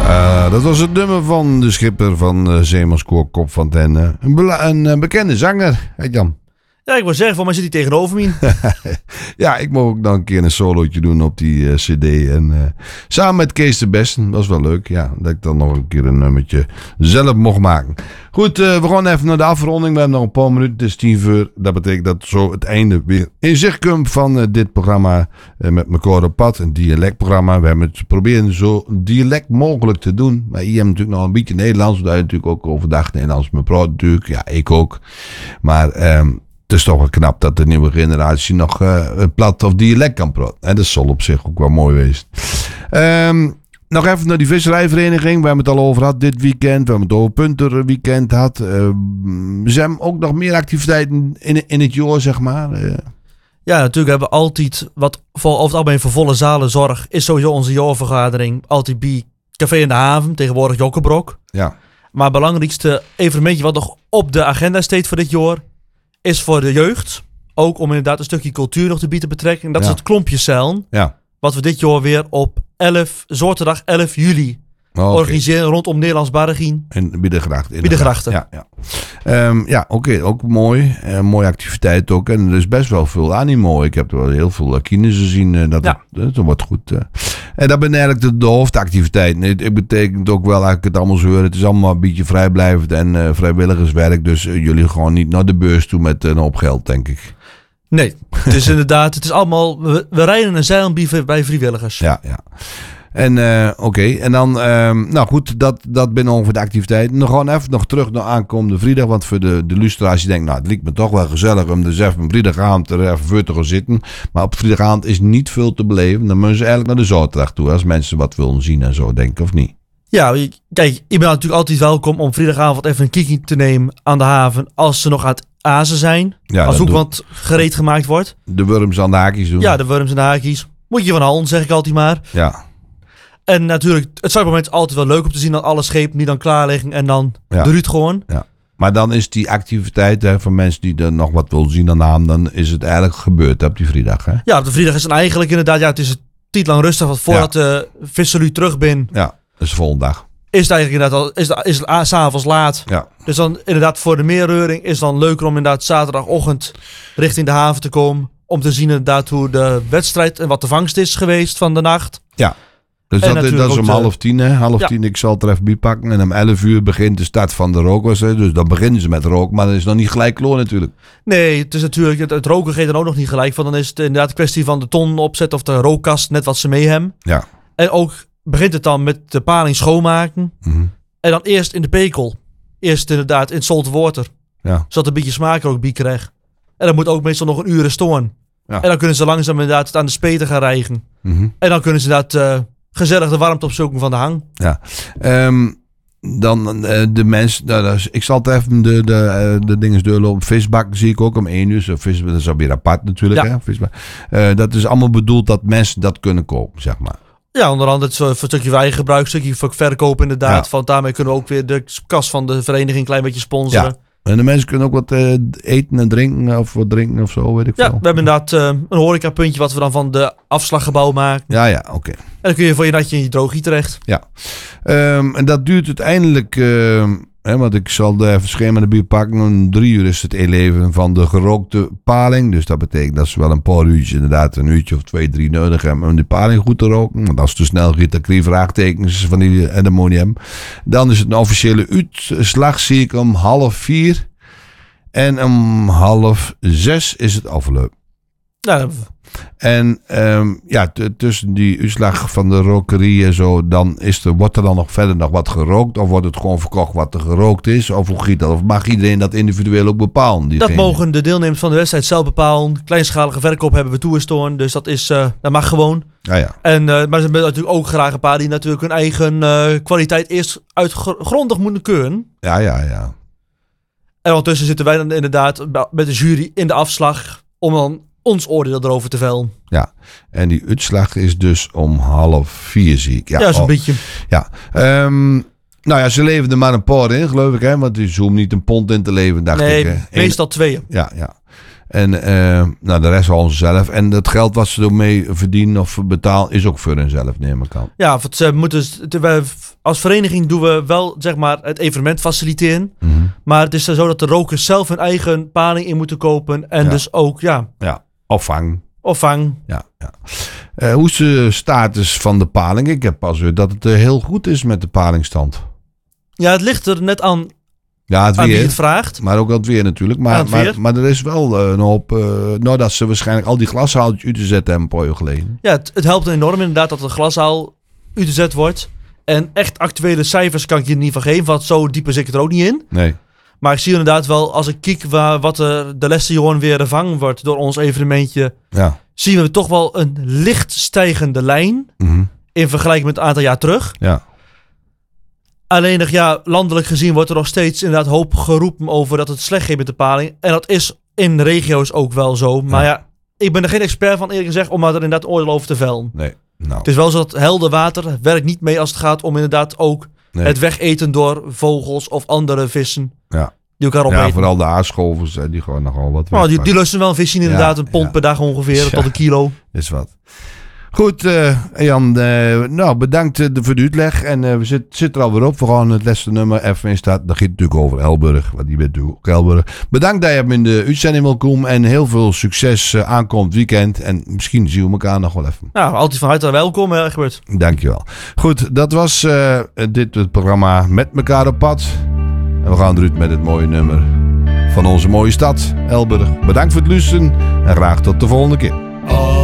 Dat was het nummer van de schipper van Zeemanskoor Kop van Tenne. Een bekende zanger, hè Jan? Ja, ik wil zeggen, voor mij zit hij tegenover me. Ja, ik mocht ook nog een keer een solootje doen op die cd. En samen met Kees de Besten, dat was wel leuk. Ja, dat ik dan nog een keer een nummertje zelf mocht maken. Goed, we gaan even naar de afronding. We hebben nog een paar minuten, het is 10:00. Dat betekent dat zo het einde weer in zicht komt van dit programma met Mekaar op pad. Een dialectprogramma. We hebben het proberen zo dialect mogelijk te doen. Maar hier hebben natuurlijk nog een beetje Nederlands. Daar je natuurlijk ook overdag Nederlands mee praat natuurlijk. Ja, ik ook. Maar het is toch wel knap dat de nieuwe generatie nog plat of dialect kan praten. En dat zal op zich ook wel mooi wezen. Nog even naar die visserijvereniging. We hebben het al over gehad dit weekend. We hebben het over Punter weekend gehad. Ze hebben ook nog meer activiteiten in het jaar, zeg maar. Ja, natuurlijk hebben we altijd wat over het algemeen voor volle zalen zorg. Is sowieso onze jaarvergadering altijd bij Café in de Haven. Tegenwoordig Jokkenbrok. Ja. Maar het belangrijkste evenementje wat nog op de agenda staat voor dit jaar is voor de jeugd. Ook om inderdaad een stukje cultuur nog te bieden betrekking. Dat is het Klompjeszeilen. Ja. Wat we dit jaar weer op zaterdag 11 juli organiseren rondom Nederlands Barregien. En Biedegracht. Biedegrachten. Ja, oké, ook mooi. Mooie activiteit ook. En er is best wel veel animo. Ik heb er wel heel veel kines gezien. Dat wordt goed. En dat zijn eigenlijk de hoofdactiviteiten. Het betekent ook wel, als ik het allemaal zo hoor, het is allemaal een beetje vrijblijvend en vrijwilligerswerk. Dus jullie gewoon niet naar de beurs toe met een hoop geld, denk ik. Nee, het is inderdaad, het is allemaal, we rijden een zeilen bij vrijwilligers. Ja. En en dan, nou goed, dat ben ongeveer de activiteiten. Dan gewoon even nog terug naar aankomende vrijdag. Want voor de luisteraars die denken, nou het lijkt me toch wel gezellig om dus even vrijdagavond er even voor te gaan zitten. Maar op vrijdagavond is niet veel te beleven. Dan moeten ze eigenlijk naar de zaterdag toe. Als mensen wat willen zien en zo, denk ik, of niet? Ja, kijk, ik ben natuurlijk altijd welkom om vrijdagavond even een kikkie te nemen aan de haven. Als ze nog aan het azen zijn. Ja, als ook wat gereed gemaakt wordt. De wurms aan de haakjes doen. Ja, de wurms aan de haakjes. Moet je van halen, zeg ik altijd maar. Ja. En natuurlijk, het zuidmoment is altijd wel leuk om te zien dat alle schepen die dan klaar liggen en dan de ruut gewoon. Ja. Maar dan is die activiteit van mensen die er nog wat willen zien aan, dan is het eigenlijk gebeurd op die vrijdag. Hè? Ja, op de vrijdag is dan eigenlijk inderdaad, het is een tijd lang rustig, want voordat de visseru terug ben. Ja, dat is de volgende dag. Is het eigenlijk inderdaad is het 's avonds laat. Ja. Dus dan inderdaad voor de meerreuring is het dan leuker om inderdaad zaterdagochtend richting de haven te komen. Om te zien inderdaad hoe de wedstrijd en wat de vangst is geweest van de nacht. Ja. Dus dat is om 9:30, hè? 9:30, ik zal het er even bij pakken. En om 11:00 begint de start van de rokers. Dus dan beginnen ze met rook, maar dat is nog niet gelijk kloor natuurlijk. Nee, het is natuurlijk, het roken gaat dan ook nog niet gelijk. Want dan is het inderdaad een kwestie van de ton opzetten of de rookkast, net wat ze mee hebben. Ja. En ook begint het dan met de paling schoonmaken. Mm-hmm. En dan eerst in de pekel. Eerst inderdaad in het salt water. Ja. Zodat een beetje smaak er ook bij krijgt. En dan moet ook meestal nog een uur storen. Ja. En dan kunnen ze langzaam inderdaad het aan de speten gaan rijgen. Mm-hmm. En dan kunnen ze inderdaad gezellig de warmte opzoeken van de hang. Ja. Dan de mensen, ik zal het even de dingen deuren op visbak zie ik ook om 1:00. Dat is alweer apart natuurlijk. Ja. Hè, visbak. Dat is allemaal bedoeld dat mensen dat kunnen kopen, zeg maar. Ja, onder andere voor een stukje voor eigen gebruik, een stukje voor verkoop inderdaad. Ja. Want daarmee kunnen we ook weer de kas van de vereniging een klein beetje sponsoren. Ja. En de mensen kunnen ook wat eten en drinken of wat drinken of zo, weet ik veel. Ja, we hebben inderdaad een horecapuntje wat we dan van de afslaggebouw maken. Ja, oké. En dan kun je voor je natje in je drogie terecht. Ja. En dat duurt uiteindelijk, want ik zal de schema erbij pakken. Om 3:00 is het inleveren van de gerookte paling. Dus dat betekent dat ze wel een paar uurtjes, inderdaad een uurtje of 2-3 nodig hebben om die paling goed te roken. Want als het te snel gaat, dan krijg je vraagtekens van die ammonium. Dan is het een officiële uitslag, zie ik om 3:30. En om 5:30 is het afgelopen. Ja, en tussen die uitslag van de rokerie en zo, dan wordt er dan nog verder nog wat gerookt? Of wordt het gewoon verkocht wat er gerookt is? Of hoe giet dat? Of mag iedereen dat individueel ook bepalen? Dat mogen de deelnemers van de wedstrijd zelf bepalen. Kleinschalige verkoop hebben we toegestaan. Dus dat mag gewoon. Ja. En, maar er zijn natuurlijk ook graag een paar die natuurlijk hun eigen kwaliteit eerst uitgrondig moeten keuren. Ja. En ondertussen zitten wij dan inderdaad met de jury in de afslag om dan ons oordeel erover te vellen. Ja, en die uitslag is dus om 3:30, zie ik. Ja, zo'n beetje. Ja, nou ja, ze leveren er maar een paar in, geloof ik, hè? Want ze hoeven niet een pond in te leveren, dacht ik. Nee, meestal 2. Ja. En de rest wel ze zelf. En het geld wat ze ermee verdienen of betalen is ook voor hunzelf, neem ik aan. Ja, want ze moeten als vereniging doen we wel zeg maar het evenement faciliteren. Mm-hmm. Maar het is dan zo dat de rokers zelf hun eigen paling in moeten kopen. En dus ook, Ja, opvang. opvang. Ja. Hoe is de status van de paling? Ik heb pas gehoord dat het heel goed is met de palingstand. Ja, het ligt er net aan Ja, het wie weer. het vraagt. Maar ook het weer natuurlijk. Maar er is wel een hoop... nou, dat ze waarschijnlijk al die glashaaltjes uit te zetten hebben een paar jaar geleden. Ja, het helpt enorm inderdaad dat de glaszaal uitgezet wordt. En echt actuele cijfers kan ik je niet van geven, want zo diep zit ik er ook niet in. Nee. Maar ik zie inderdaad wel, als ik kijk wat de laatste jaren weer ervangen wordt door ons evenementje, Ja. zien we toch wel een licht stijgende lijn Mm-hmm. in vergelijking met een aantal jaar terug. Ja. Alleen nog, ja, landelijk gezien wordt er nog steeds inderdaad hoop geroepen over dat het slecht gaat met de paling. En dat is in de regio's ook wel zo. Maar ja, ik ben er geen expert van eerlijk gezegd om daar inderdaad oordeel over te vellen. Nee. Nou. Het is wel zo dat helder water werkt niet mee als het gaat om inderdaad ook het wegeten door vogels of andere vissen. Ja. Die elkaar opeten. Ja, vooral de aarscholvers, die gewoon nogal wat Nou, die wegpakken. lusten wel een visje inderdaad, een pond per dag ongeveer, tot een kilo. Is wat. Goed, Jan, nou bedankt voor de uitleg. En we zitten er alweer op. We gaan het laatste nummer even in staat. Dat gaat natuurlijk over Elburg, want die bent natuurlijk ook Elburg. Bedankt dat je in de uitzending wil komen. En heel veel succes aankomend weekend. En misschien zien we elkaar nog wel even. Nou, altijd van harte welkom, Egbert. Dankjewel. Goed, dat was dit het programma Met Mekaar op Pad. En we gaan eruit met het mooie nummer van onze mooie stad, Elburg. Bedankt voor het luisteren en graag tot de volgende keer.